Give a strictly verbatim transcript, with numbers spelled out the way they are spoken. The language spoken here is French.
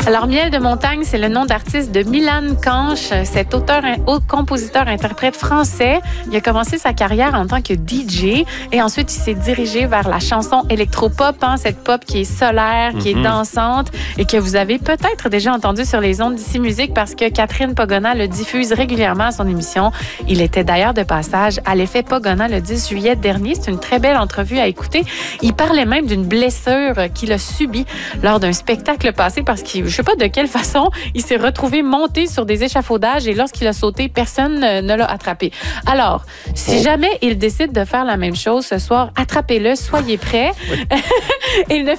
Alors, Miel de montagne, c'est le nom d'artiste de Milan Kanch, cet auteur, compositeur, interprète français. Il a commencé sa carrière en tant que D J et ensuite il s'est dirigé vers la chanson électropop, hein, cette pop qui est solaire, qui mm-hmm. est dansante et que vous avez peut-être déjà entendu sur les ondes d'Ici Musique parce que Catherine Pagona le diffuse régulièrement à son émission. Il était d'ailleurs de passage à l'effet Pagona le dix juillet dernier. C'est une très belle entrevue à écouter. Il parlait même d'une blessure qu'il a subie lors d'un spectacle passé parce qu'il je sais pas de quelle façon, il s'est retrouvé monté sur des échafaudages et lorsqu'il a sauté, personne ne l'a attrapé. Alors, si jamais il décide de faire la même chose ce soir, attrapez-le, soyez prêts. Il ne